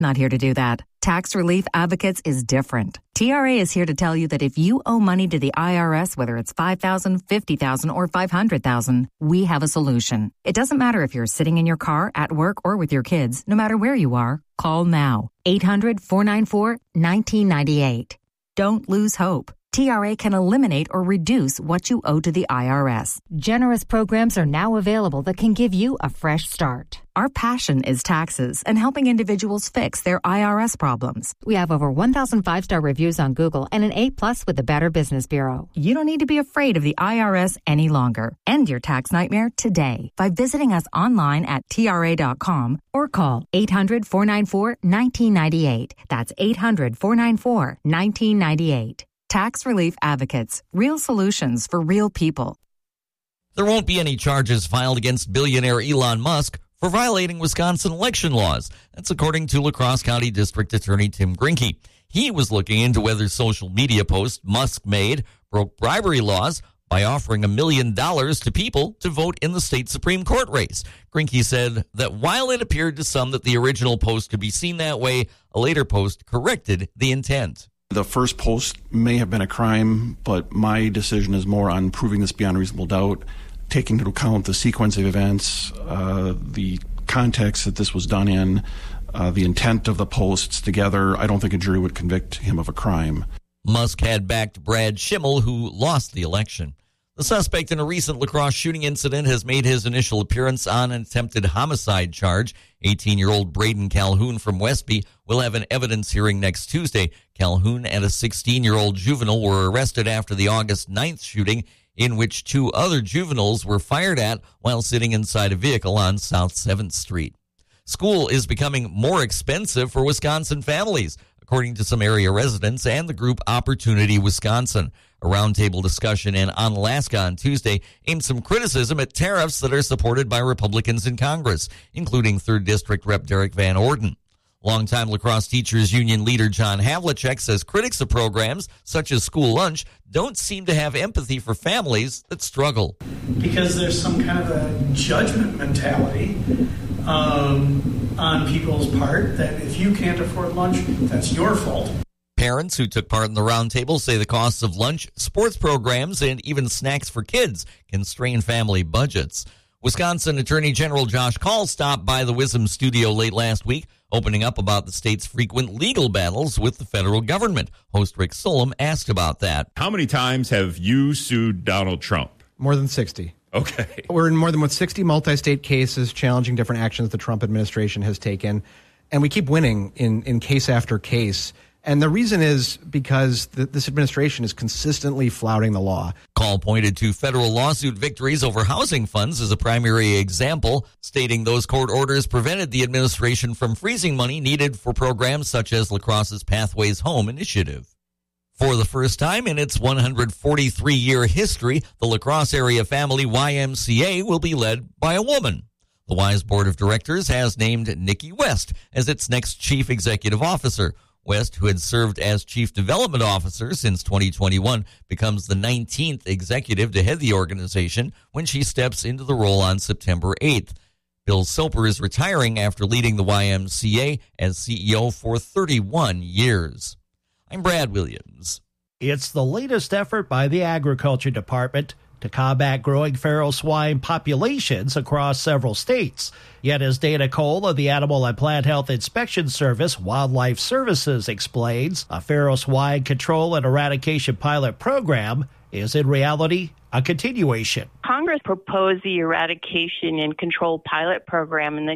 Not here to do that. Tax Relief Advocates is different. TRA is here to tell you that if you owe money to the IRS, whether it's $5,000, $50,000, or $500,000, we have a solution. It doesn't matter if you're sitting in your car, at work, or with your kids. No matter where you are, call now. 800-494-1998. Don't lose hope. TRA can eliminate or reduce what you owe to the IRS. Generous programs are now available that can give you a fresh start. Our passion is taxes and helping individuals fix their IRS problems. We have over 1,000 5-star reviews on Google and an A+ with the Better Business Bureau. You don't need to be afraid of the IRS any longer. End your tax nightmare today by visiting us online at TRA.com or call 800-494-1998. That's 800-494-1998. Tax Relief Advocates. Real solutions for real people. There won't be any charges filed against billionaire Elon Musk for violating Wisconsin election laws. That's according to La Crosse County District Attorney Tim Grinke. He was looking into whether social media posts Musk made broke bribery laws by offering $1 million to people to vote in the state Supreme Court race. Grinke said that while it appeared to some that the original post could be seen that way, a later post corrected the intent. The first post may have been a crime, but my decision is more on proving this beyond reasonable doubt, taking into account the sequence of events, the context that this was done in, the intent of the posts together. I don't think a jury would convict him of a crime. Musk had backed Brad Schimmel, who lost the election. The suspect in a recent La Crosse shooting incident has made his initial appearance on an attempted homicide charge. 18-year-old Braden Calhoun from Westby will have an evidence hearing next Tuesday. Calhoun and a 16-year-old juvenile were arrested after the August 9th shooting, in which 2 other juveniles were fired at while sitting inside a vehicle on South 7th Street. School is becoming more expensive for Wisconsin families, according to some area residents and the group Opportunity Wisconsin. A roundtable discussion in Onalaska on Tuesday aimed some criticism at tariffs that are supported by Republicans in Congress, including 3rd District Rep. Derek Van Orden. Longtime La Crosse Teachers Union leader John Havlicek says critics of programs such as school lunch don't seem to have empathy for families that struggle. Because there's some kind of a judgment mentality on people's part that if you can't afford lunch, that's your fault. Parents who took part in the roundtable say the costs of lunch, sports programs, and even snacks for kids can strain family budgets. Wisconsin Attorney General Josh Kaul stopped by the WISM studio late last week, opening up about the state's frequent legal battles with the federal government. Host Rick Solem asked about that. How many times have you sued Donald Trump? More than 60. Okay. We're in more than 60 multi-state cases challenging different actions the Trump administration has taken, and we keep winning in case after case. And the reason is because this administration is consistently flouting the law. Kaul pointed to federal lawsuit victories over housing funds as a primary example, stating those court orders prevented the administration from freezing money needed for programs such as La Crosse's Pathways Home initiative. For the first time in its 143-year history, the La Crosse Area Family YMCA will be led by a woman. The Y's board of directors has named Nikki West as its next chief executive officer. West, who had served as Chief Development Officer since 2021, becomes the 19th executive to head the organization when she steps into the role on September 8th. Bill Soper is retiring after leading the YMCA as CEO for 31 years. I'm Brad Williams. It's the latest effort by the Agriculture Department to combat growing feral swine populations across several states. Yet, as Dana Cole of the Animal and Plant Health Inspection Service Wildlife Services explains, a feral swine control and eradication pilot program is in reality a continuation. Congress proposed the Eradication and Control Pilot Program in the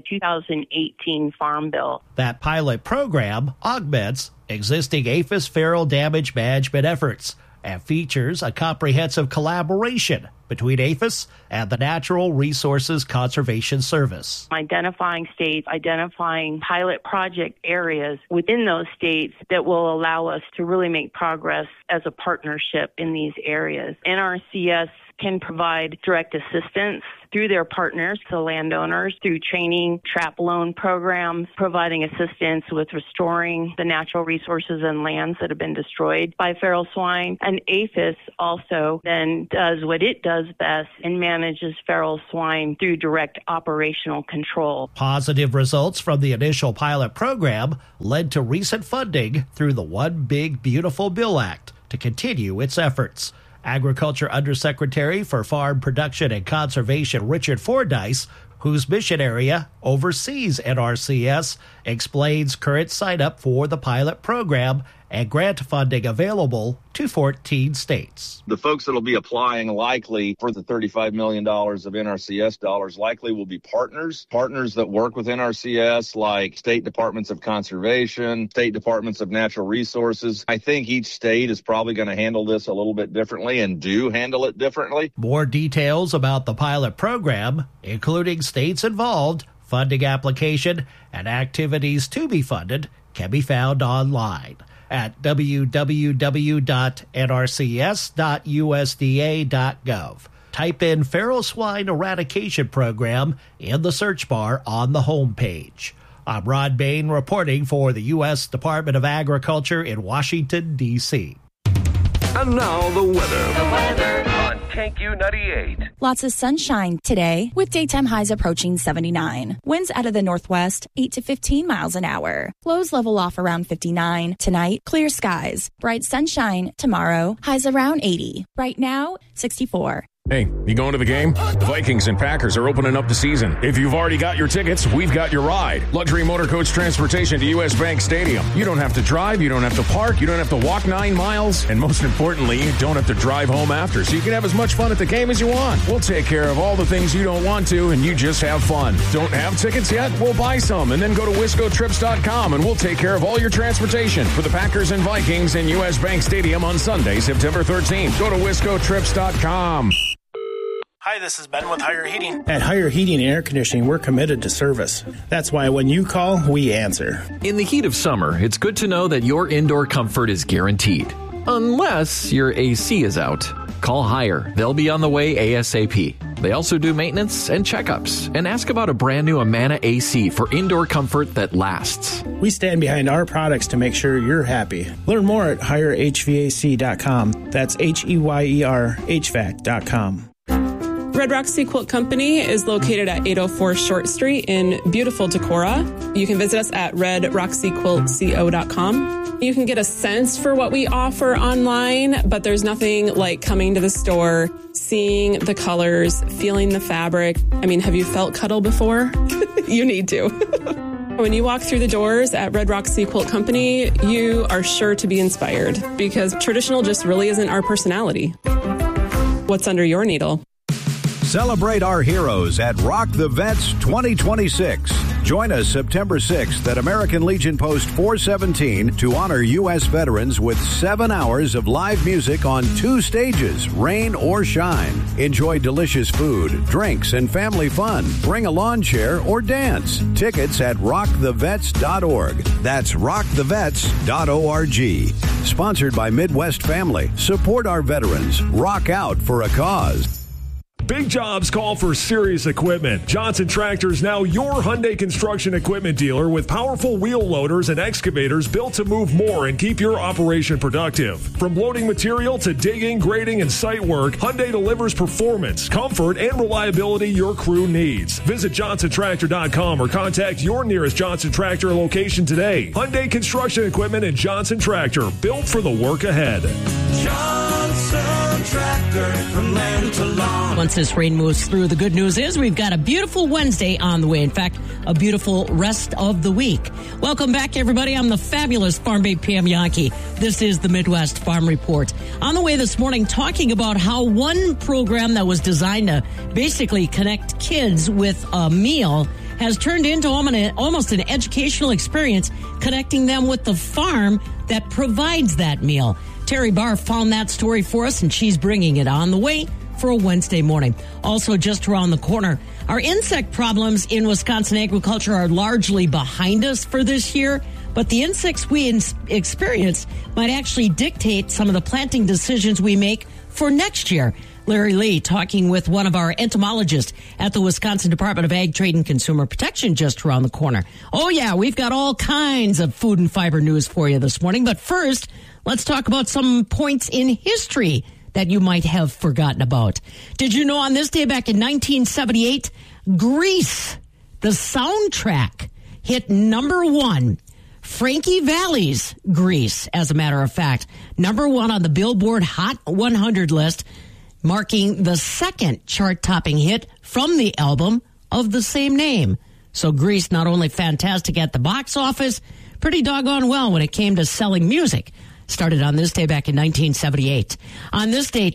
2018 Farm Bill. That pilot program augments existing APHIS feral damage management efforts and features a comprehensive collaboration between APHIS and the Natural Resources Conservation Service. Identifying states, identifying pilot project areas within those states that will allow us to really make progress as a partnership in these areas. NRCS can provide direct assistance through their partners, the landowners, through training, trap loan programs, providing assistance with restoring the natural resources and lands that have been destroyed by feral swine. And APHIS also then does what it does best and manages feral swine through direct operational control. Positive results from the initial pilot program led to recent funding through the One Big Beautiful Bill Act to continue its efforts. Agriculture Undersecretary for Farm Production and Conservation Richard Fordyce, whose mission area oversees NRCS, explains current sign-up for the pilot program and grant funding available to 14 states. The folks that will be applying likely for the $35 million of NRCS dollars likely will be partners that work with NRCS, like state departments of conservation, state departments of natural resources. I think each state is probably going to handle this a little bit differently and do handle it differently. More details about the pilot program, including states involved, funding application, and activities to be funded, can be found online at www.nrcs.usda.gov. Type in Feral Swine Eradication Program in the search bar on the homepage. I'm Rod Bain reporting for the U.S. Department of Agriculture in Washington, D.C. And now the weather on KQ98. Lots of sunshine today with daytime highs approaching 79. Winds out of the northwest 8 to 15 miles an hour. Lows level off around 59. Tonight, clear skies. Bright sunshine tomorrow. Highs around 80. Right now, 64. Hey, you going to the game? The Vikings and Packers are opening up the season. If you've already got your tickets, we've got your ride. Luxury motor coach transportation to U.S. Bank Stadium. You don't have to drive, you don't have to park, you don't have to walk 9 miles, and most importantly, you don't have to drive home after, so you can have as much fun at the game as you want. We'll take care of all the things you don't want to, and you just have fun. Don't have tickets yet? We'll buy some, and then go to wiscotrips.com, and we'll take care of all your transportation for the Packers and Vikings in U.S. Bank Stadium on Sunday, September 13th. Go to wiscotrips.com. Hi, this is Ben with Higher Heating. At Higher Heating and Air Conditioning, we're committed to service. That's why when you call, we answer. In the heat of summer, it's good to know that your indoor comfort is guaranteed. Unless your AC is out. Call Higher. They'll be on the way ASAP. They also do maintenance and checkups. And ask about a brand new Amana AC for indoor comfort that lasts. We stand behind our products to make sure you're happy. Learn more at HireHVAC.com. That's HEYER HVAC.com. Red Rock Sea Quilt Company is located at 804 Short Street in beautiful Decorah. You can visit us at redrockseaquiltco.com. You can get a sense for what we offer online, but there's nothing like coming to the store, seeing the colors, feeling the fabric. I mean, have you felt cuddle before? You need to. When you walk through the doors at Red Rock Sea Quilt Company, you are sure to be inspired because traditional just really isn't our personality. What's under your needle? Celebrate our heroes at Rock the Vets 2026. Join us September 6th at American Legion Post 417 to honor U.S. veterans with 7 hours of live music on 2 stages, rain or shine. Enjoy delicious food, drinks, and family fun. Bring a lawn chair or dance. Tickets at rockthevets.org. That's rockthevets.org. Sponsored by Midwest Family. Support our veterans. Rock out for a cause. Big jobs call for serious equipment. Johnson Tractor is now your Hyundai construction equipment dealer with powerful wheel loaders and excavators built to move more and keep your operation productive. From loading material to digging, grading, and site work, Hyundai delivers performance, comfort, and reliability your crew needs. Visit JohnsonTractor.com or contact your nearest Johnson Tractor location today. Hyundai Construction Equipment and Johnson Tractor, built for the work ahead. Johnson Tractor, from land to lawn. Once this rain moves through, the good news is we've got a beautiful Wednesday on the way. In fact, a beautiful rest of the week. Welcome back, everybody. I'm the fabulous Farm Babe Pam Yankee. This is the Midwest Farm Report. On the way this morning, talking about how one program that was designed to basically connect kids with a meal has turned into almost an educational experience, connecting them with the farm that provides that meal. Terry Barr found that story for us, and she's bringing it on the way for a Wednesday morning. Also, just around the corner, our insect problems in Wisconsin agriculture are largely behind us for this year, but the insects we experience might actually dictate some of the planting decisions we make for next year. Larry Lee talking with one of our entomologists at the Wisconsin Department of Ag, Trade, and Consumer Protection just around the corner. Oh, yeah, we've got all kinds of food and fiber news for you this morning. But first, let's talk about some points in history that you might have forgotten about. Did you know on this day back in 1978, Grease, the soundtrack, hit number one? Frankie Valli's Grease, as a matter of fact, number one on the Billboard Hot 100 list, marking the second chart-topping hit from the album of the same name. So Grease not only fantastic at the box office, pretty doggone well when it came to selling music. Started on this day back in 1978. On this day,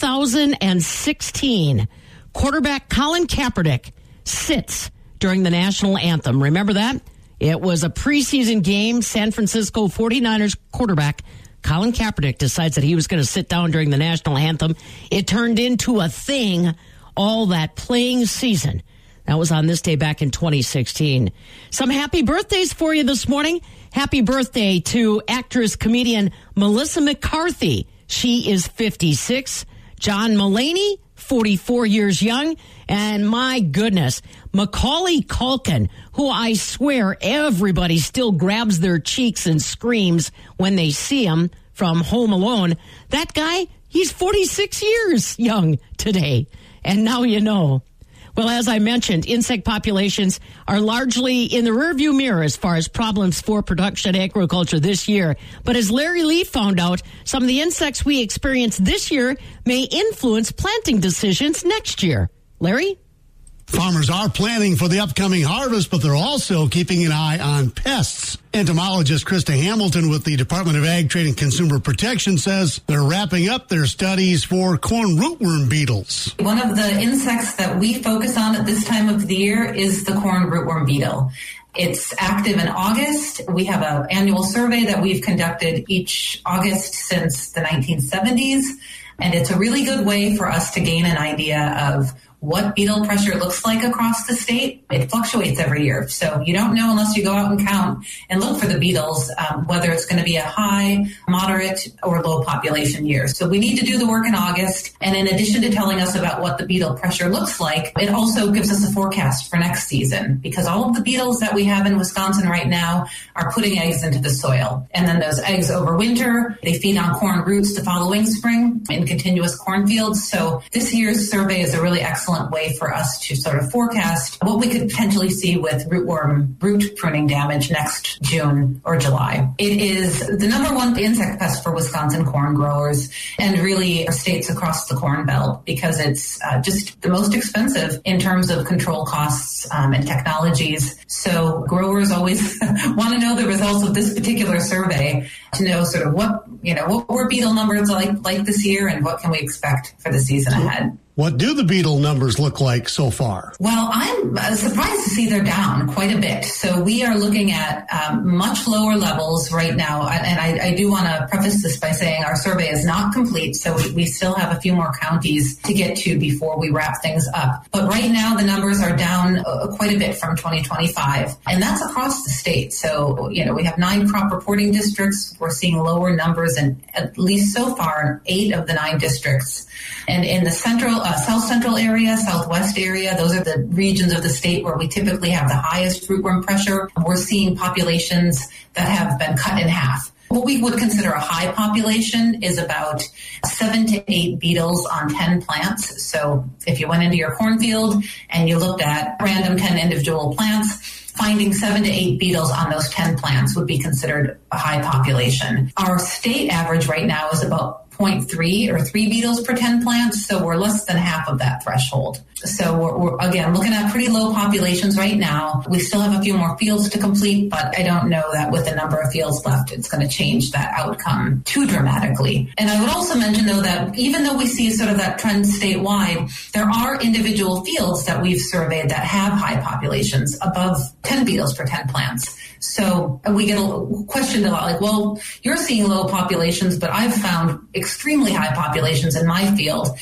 2016, quarterback Colin Kaepernick sits during the national anthem. Remember that? It was a preseason game. San Francisco 49ers quarterback Colin Kaepernick decides that he was going to sit down during the national anthem. It turned into a thing all that playing season. That was on this day back in 2016. Some happy birthdays for you this morning. Happy birthday to actress, comedian Melissa McCarthy. She is 56. John Mulaney, 44 years young. And my goodness, Macaulay Culkin, who I swear everybody still grabs their cheeks and screams when they see him from Home Alone. That guy, he's 46 years young today. And now you know. Well, as I mentioned, insect populations are largely in the rearview mirror as far as problems for production agriculture this year. But as Larry Lee found out, some of the insects we experience this year may influence planting decisions next year. Larry? Farmers are planning for the upcoming harvest, but they're also keeping an eye on pests. Entomologist Krista Hamilton with the Department of Ag, Trade, and Consumer Protection says they're wrapping up their studies for corn rootworm beetles. One of the insects that we focus on at this time of the year is the corn rootworm beetle. It's active in August. We have an annual survey that we've conducted each August since the 1970s, and it's a really good way for us to gain an idea of what beetle pressure looks like across the state. It fluctuates every year, so you don't know unless you go out and count and look for the beetles, whether it's going to be a high, moderate, or low population year. So we need to do the work in August, and in addition to telling us about what the beetle pressure looks like, it also gives us a forecast for next season, because all of the beetles that we have in Wisconsin right now are putting eggs into the soil, and then those eggs overwinter. They feed on corn roots the following spring in continuous cornfields. So this year's survey is a really excellent way for us to sort of forecast what we could potentially see with rootworm root pruning damage next June or July. It is the number one insect pest for Wisconsin corn growers and really states across the Corn Belt, because it's just the most expensive in terms of control costs and technologies. So growers always want to know the results of this particular survey to know sort of what were beetle numbers like this year and what can we expect for the season ahead. What do the beetle numbers look like so far? Well, I'm surprised to see they're down quite a bit. So we are looking at much lower levels right now. And I do want to preface this by saying our survey is not complete. So we still have a few more counties to get to before we wrap things up. But right now, the numbers are down quite a bit from 2025. And that's across the state. So, we have 9 crop reporting districts. We're seeing lower numbers in at least so far 8 of the 9 districts. And in the south central area, southwest area, those are the regions of the state where we typically have the highest rootworm pressure. We're seeing populations that have been cut in half. What we would consider a high population is about 7 to 8 beetles on 10 plants. So if you went into your cornfield and you looked at random 10 individual plants, finding 7 to 8 beetles on those 10 plants would be considered a high population. Our state average right now is about 0.3 or 3 beetles per 10 plants, so we're less than half of that threshold. So we're again looking at pretty low populations right now. We still have a few more fields to complete, but I don't know that with the number of fields left, it's going to change that outcome too dramatically. And I would also mention, though, that even though we see sort of that trend statewide, there are individual fields that we've surveyed that have high populations above 10 beetles per 10 plants. So we get questioned a lot, like, well, you're seeing low populations, but I've found extremely high populations in my field.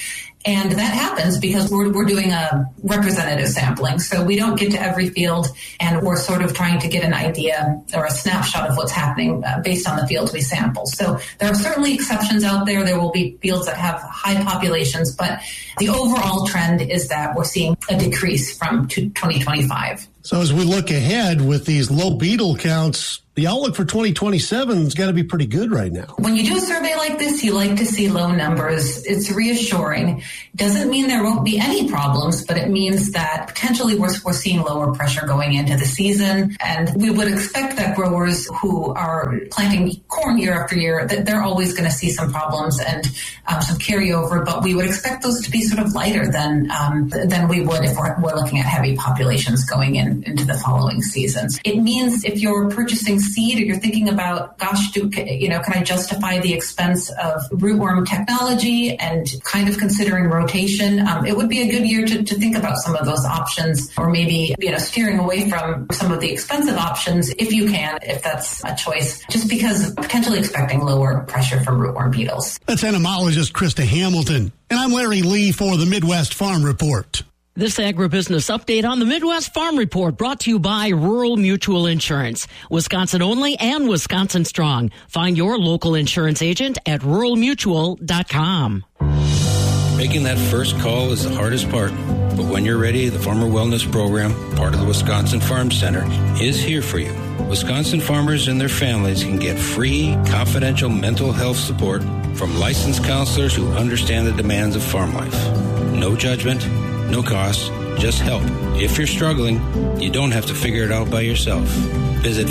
And that happens because we're doing a representative sampling. So we don't get to every field, and we're sort of trying to get an idea or a snapshot of what's happening based on the fields we sample. So there are certainly exceptions out there. There will be fields that have high populations, but the overall trend is that we're seeing a decrease from 2025. So as we look ahead with these low beetle counts, the outlook for 2027 has got to be pretty good right now. When you do a survey like this, you like to see low numbers. It's reassuring. Doesn't mean there won't be any problems, but it means that potentially we're seeing lower pressure going into the season. And we would expect that growers who are planting corn year after year, that they're always going to see some problems and some carryover, but we would expect those to be sort of lighter than we would if we're looking at heavy populations going into the following seasons. It means if you're purchasing seed or you're thinking about, gosh, can I justify the expense of rootworm technology and kind of considering rotation? It would be a good year to think about some of those options, or maybe, steering away from some of the expensive options if you can, if that's a choice, just because potentially expecting lower pressure from rootworm beetles. That's entomologist Krista Hamilton. And I'm Larry Lee for the Midwest Farm Report. This agribusiness update on the Midwest Farm Report brought to you by Rural Mutual Insurance. Wisconsin only and Wisconsin strong. Find your local insurance agent at ruralmutual.com. Making that first call is the hardest part. But when you're ready, the Farmer Wellness Program, part of the Wisconsin Farm Center, is here for you. Wisconsin farmers and their families can get free, confidential mental health support from licensed counselors who understand the demands of farm life. No judgment, no cost, just help. If you're struggling, you don't have to figure it out by yourself. Visit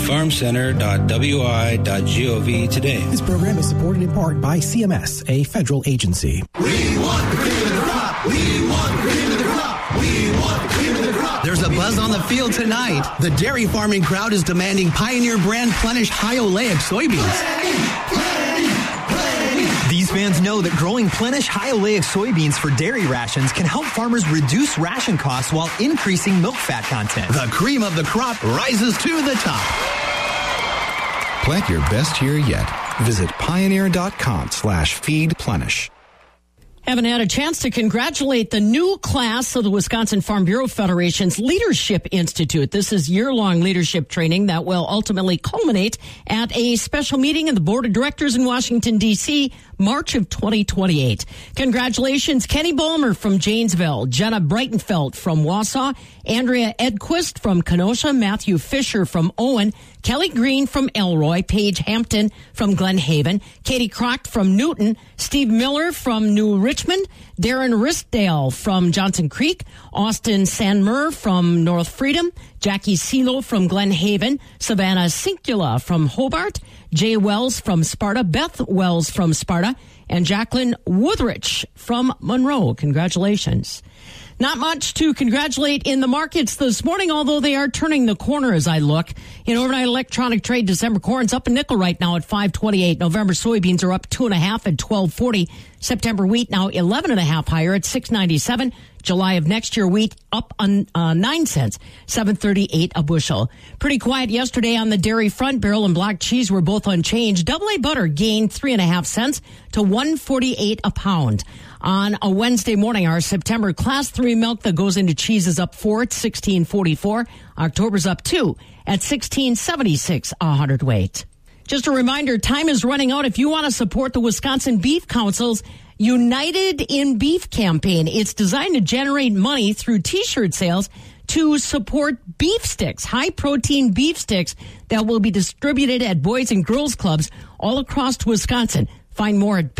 farmcenter.wi.gov today. This program is supported in part by CMS, a federal agency. We want the cream of the crop. We want the cream of the crop. We want the cream of the crop. There's a buzz on the field tonight. The dairy farming crowd is demanding Pioneer brand Plenish high oleic soybeans. These fans know that growing Plenish high oleic soybeans for dairy rations can help farmers reduce ration costs while increasing milk fat content. The cream of the crop rises to the top. Plant your best year yet. Visit pioneer.com/feedplenish. Haven't had a chance to congratulate the new class of the Wisconsin Farm Bureau Federation's Leadership Institute. This is year-long leadership training that will ultimately culminate at a special meeting of the Board of Directors in Washington, D.C., March of 2028. Congratulations, Kenny Balmer from Janesville, Jenna Breitenfeld from Wausau, Andrea Edquist from Kenosha, Matthew Fisher from Owen, Kelly Green from Elroy, Paige Hampton from Glen Haven, Katie Crock from Newton, Steve Miller from New Richmond, Darren Ristdale from Johnson Creek, Austin Sanmer from North Freedom, Jackie Silo from Glen Haven, Savannah Sincula from Hobart, Jay Wells from Sparta, Beth Wells from Sparta, and Jacqueline Woodrich from Monroe. Congratulations. Not much to congratulate in the markets this morning, although they are turning the corner as I look. In overnight electronic trade, December corn's up a nickel right now at $5.28. November soybeans are up 2.5 at $12.40. September wheat now 11.5 higher at $6.97. July of next year wheat up on 9 cents, $7.38 a bushel. Pretty quiet yesterday on the dairy front. Barrel and block cheese were both unchanged. AA butter gained 3.5 cents to $1.48 a pound. On a Wednesday morning, our September Class 3 milk that goes into cheese is up 4 at $16.44. October's up 2 at $16.76 a hundredweight. Just a reminder, time is running out. If you want to support the Wisconsin Beef Council's United in Beef campaign, it's designed to generate money through T-shirt sales to support beef sticks, high-protein beef sticks that will be distributed at Boys and Girls Clubs all across Wisconsin. Find more at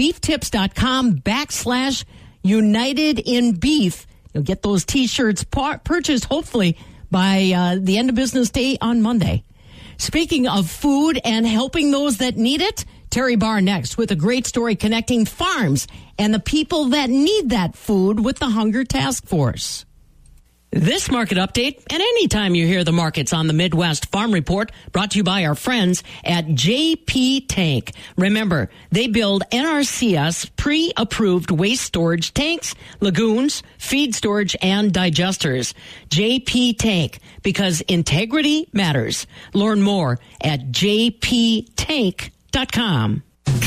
beeftips.com/United in Beef. You'll get those T-shirts purchased, hopefully, by the end of business day on Monday. Speaking of food and helping those that need it, Terry Barr next with a great story connecting farms and the people that need that food with the Hunger Task Force. This market update, and anytime you hear the markets on the Midwest Farm Report, brought to you by our friends at JP Tank. Remember, they build NRCS pre-approved waste storage tanks, lagoons, feed storage, and digesters. JP Tank, because integrity matters. Learn more at jptank.com.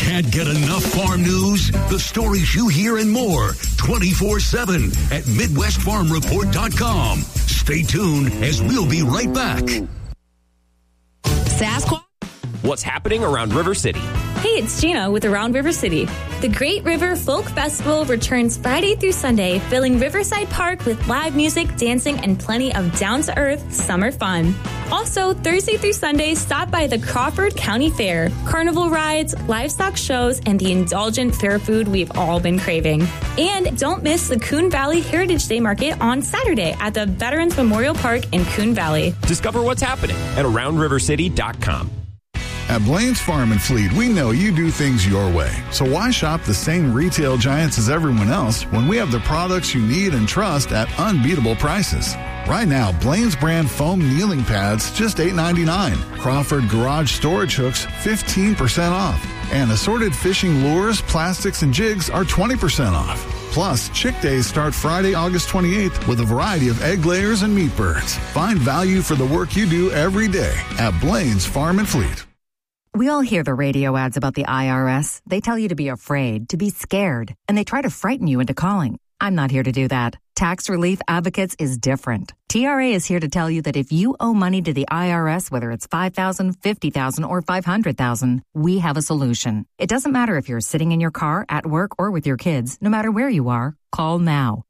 Can't get enough farm news? The stories you hear and more 24/7 at MidwestFarmReport.com. Stay tuned as we'll be right back. Sasquatch. What's happening around River City? Hey, it's Gina with Around River City. The Great River Folk Festival returns Friday through Sunday, filling Riverside Park with live music, dancing, and plenty of down-to-earth summer fun. Also, Thursday through Sunday, stop by the Crawford County Fair. Carnival rides, livestock shows, and the indulgent fair food we've all been craving. And don't miss the Coon Valley Heritage Day Market on Saturday at the Veterans Memorial Park in Coon Valley. Discover what's happening at AroundRiverCity.com. At Blaine's Farm and Fleet, we know you do things your way. So why shop the same retail giants as everyone else when we have the products you need and trust at unbeatable prices? Right now, Blaine's brand foam kneeling pads, just $8.99. Crawford garage storage hooks, 15% off. And assorted fishing lures, plastics, and jigs are 20% off. Plus, Chick Days start Friday, August 28th with a variety of egg layers and meat birds. Find value for the work you do every day at Blaine's Farm and Fleet. We all hear the radio ads about the IRS. They tell you to be afraid, to be scared, and they try to frighten you into calling. I'm not here to do that. Tax Relief Advocates is different. TRA is here to tell you that if you owe money to the IRS, whether it's $5,000, $50,000, or $500,000, we have a solution. It doesn't matter if you're sitting in your car, at work, or with your kids. No matter where you are, call now.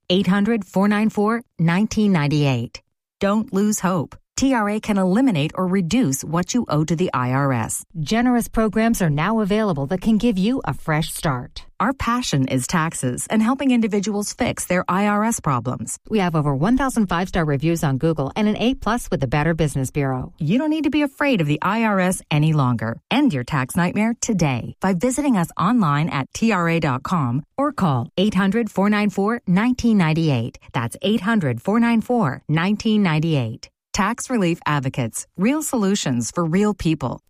800-494-1998. Don't lose hope. TRA can eliminate or reduce what you owe to the IRS. Generous programs are now available that can give you a fresh start. Our passion is taxes and helping individuals fix their IRS problems. We have over 1,000 five-star reviews on Google and an A+ with the Better Business Bureau. You don't need to be afraid of the IRS any longer. End your tax nightmare today by visiting us online at TRA.com or call 800-494-1998. That's 800-494-1998. Tax Relief Advocates. Real solutions for real people.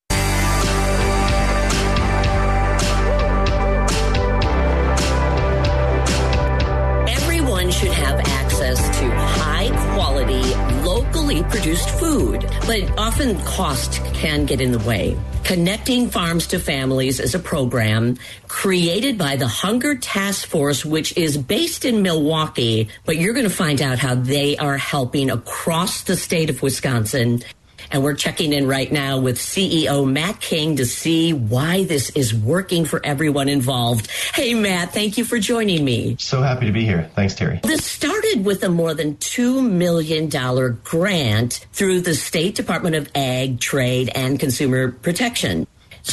Everyone should have access to high-quality, locally produced food, but often cost can get in the way. Connecting Farms to Families is a program created by the Hunger Task Force, which is based in Milwaukee, but you're going to find out how they are helping across the state of Wisconsin. And we're checking in right now with CEO Matt King to see why this is working for everyone involved. Hey, Matt, thank you for joining me. So happy to be here. Thanks, Terry. This started with a more than $2 million grant through the State Department of Ag, Trade, and Consumer Protection.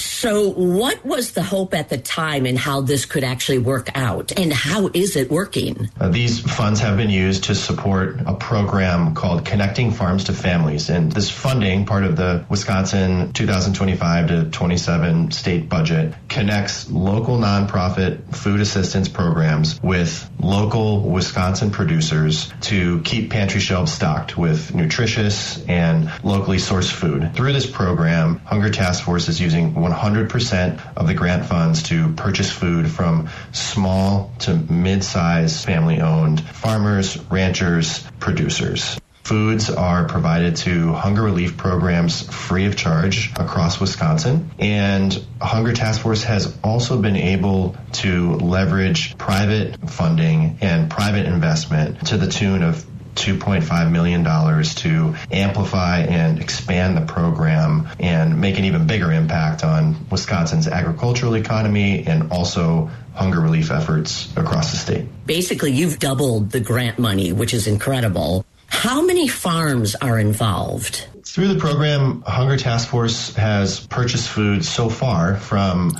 So what was the hope at the time and how this could actually work out? And how is it working? These funds have been used to support a program called Connecting Farms to Families. And this funding, part of the Wisconsin 2025 to 27 state budget, connects local nonprofit food assistance programs with local Wisconsin producers to keep pantry shelves stocked with nutritious and locally sourced food. Through this program, Hunger Task Force is using 100% of the grant funds to purchase food from small to mid-sized family-owned farmers, ranchers, producers. Foods are provided to hunger relief programs free of charge across Wisconsin. And Hunger Task Force has also been able to leverage private funding and private investment to the tune of $2.5 million to amplify and expand the program and make an even bigger impact on Wisconsin's agricultural economy and also hunger relief efforts across the state. Basically, you've doubled the grant money, which is incredible. How many farms are involved? Through the program, Hunger Task Force has purchased food so far from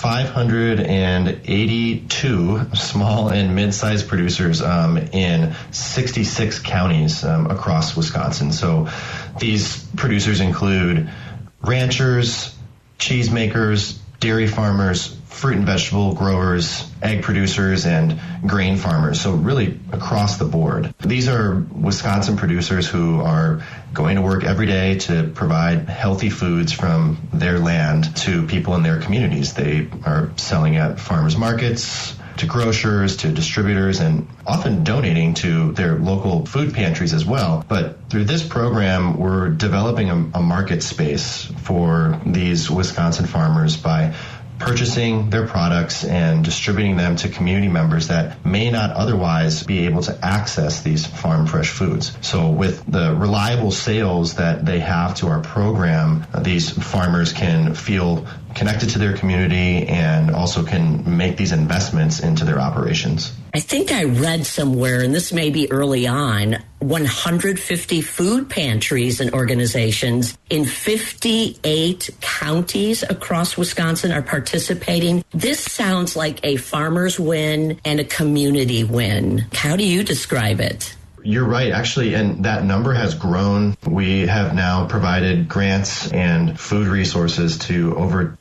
582 small and mid-sized producers in 66 counties across Wisconsin. So these producers include ranchers, cheesemakers, dairy farmers, fruit and vegetable growers, egg producers, and grain farmers. So really across the board. These are Wisconsin producers who are going to work every day to provide healthy foods from their land to people in their communities. They are selling at farmers markets, to grocers, to distributors, and often donating to their local food pantries as well. But through this program, we're developing a market space for these Wisconsin farmers by purchasing their products and distributing them to community members that may not otherwise be able to access these farm fresh foods. So with the reliable sales that they have to our program, these farmers can feel connected to their community and also can make these investments into their operations. I think I read somewhere, and this may be early on, 150 food pantries and organizations in 58 counties across Wisconsin are participating. This sounds like a farmer's win and a community win. How do you describe it? You're right, actually, and that number has grown. We have now provided grants and food resources to over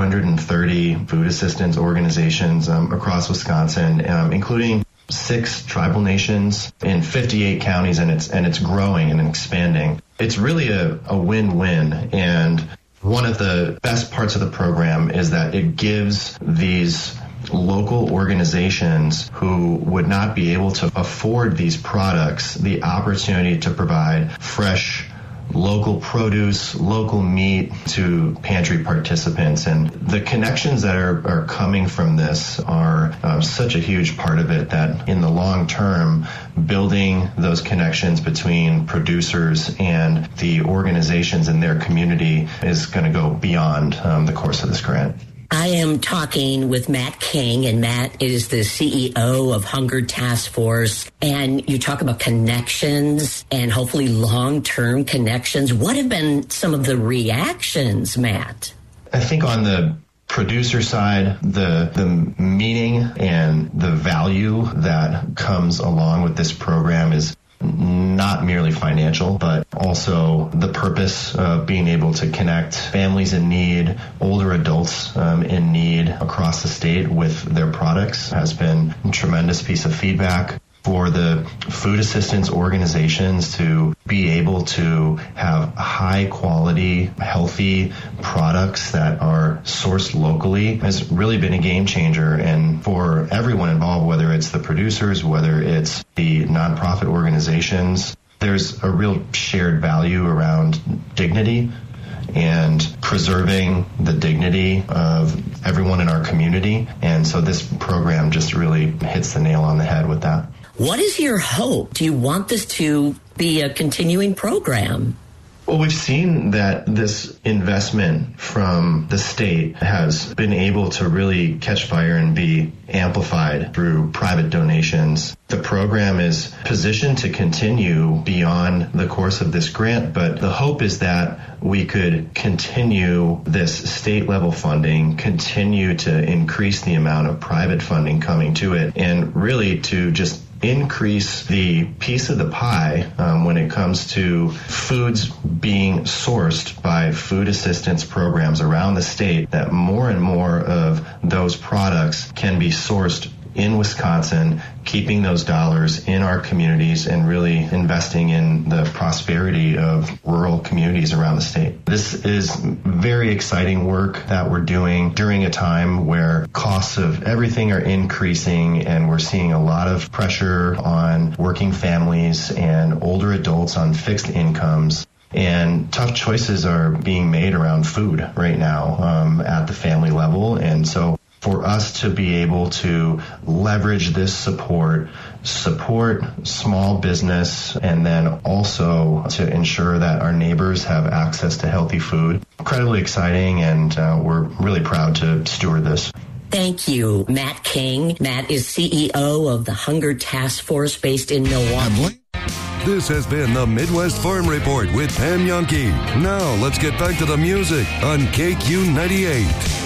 230 food assistance organizations across Wisconsin, including 6 tribal nations in 58 counties, and it's growing and expanding. It's really a win-win, and one of the best parts of the program is that it gives these local organizations who would not be able to afford these products the opportunity to provide fresh local produce, local meat to pantry participants. And the connections that are coming from this are such a huge part of it that in the long term, building those connections between producers and the organizations in their community is going to go beyond the course of this grant. I am talking with Matt King, and Matt is the CEO of Hunger Task Force. And you talk about connections and hopefully long-term connections. What have been some of the reactions, Matt? I think on the producer side, the meaning and the value that comes along with this program is not merely financial, but also the purpose of being able to connect families in need, older adults in need across the state with their products has been a tremendous piece of feedback. For the food assistance organizations to be able to have high quality, healthy products that are sourced locally has really been a game changer. And for everyone involved, whether it's the producers, whether it's the nonprofit organizations, there's a real shared value around dignity and preserving the dignity of everyone in our community. And so this program just really hits the nail on the head with that. What is your hope? Do you want this to be a continuing program? Well, we've seen that this investment from the state has been able to really catch fire and be amplified through private donations. The program is positioned to continue beyond the course of this grant, but the hope is that we could continue this state level funding, continue to increase the amount of private funding coming to it, and really to just increase the piece of the pie when it comes to foods being sourced by food assistance programs around the state, that more and more of those products can be sourced in Wisconsin, keeping those dollars in our communities and really investing in the prosperity of rural communities around the state. This is very exciting work that we're doing during a time where costs of everything are increasing, and we're seeing a lot of pressure on working families and older adults on fixed incomes. And tough choices are being made around food right now at the family level. And so for us to be able to leverage this support small business, and then also to ensure that our neighbors have access to healthy food, incredibly exciting, and we're really proud to steward this. Thank you, Matt King. Matt is CEO of the Hunger Task Force based in Milwaukee. This has been the Midwest Farm Report with Pam Jahnke. Now let's get back to the music on KQ 98.